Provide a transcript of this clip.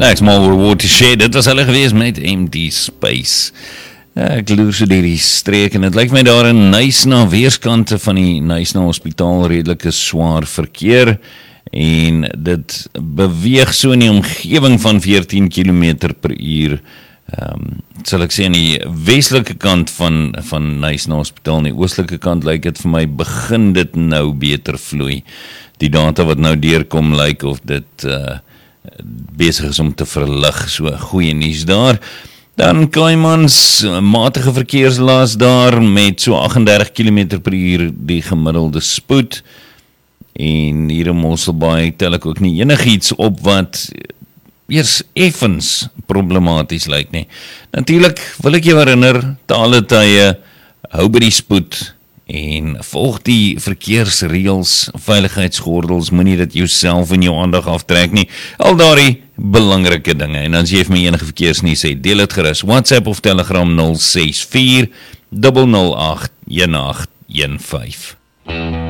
Ek's mal Watershed, dit was hulle gewees met Empty Space. Ek loer so deur die streek en het lyk my daar in Knysna, weerskante van die Knysna Hospitaal redelike swaar verkeer en dit beweeg so in die omgewing van 14 km/h. Sal ek sê aan die westelike kant van Knysna Hospitaal, aan die oostelike kant lyk dit vir my begin dit nou beter vloei. Die data wat nou deurkom lyk of dit besig is om te verlig, so goeie nuus daar. Dan Kleinmans, matige verkeerslas daar met so 38 km/h die gemiddelde spoed. En hier in Mosselbaai tel ek ook nie enigiets op wat eers effens problematies lyk nie. Natuurlik wil ek jou herinner, te alle tye, hou by die spoed en volg die verkeersreëls, veiligheidsgordels, moenie dit jouself en jou aandag aftrek nie. Al daardie belangrike dinge. En as jy vir my enige verkeersnuus het, deel dit gerus. WhatsApp of Telegram 064 008 1815.